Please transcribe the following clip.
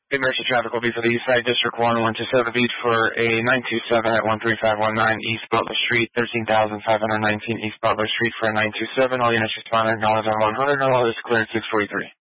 The emergency traffic will be for the East Side District 1127 Beach for a 927 at 13519 East Butler Street, 13,519 East Butler Street for a 927. All units respond, acknowledge on 100, all is cleared 643.